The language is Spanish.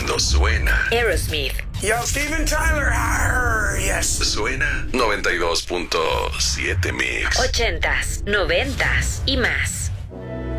Cuando suena Aerosmith. Yo, Steven Tyler. Arr, yes. Suena 92.7 Mix. 80s, 90s y más.